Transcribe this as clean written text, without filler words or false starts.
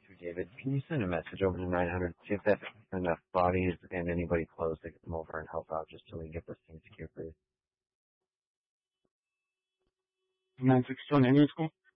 through David. Can you send a message over to 900, see if that's enough bodies and anybody close to come over and help out just so we can get this thing secure, please? 962 on Indian School?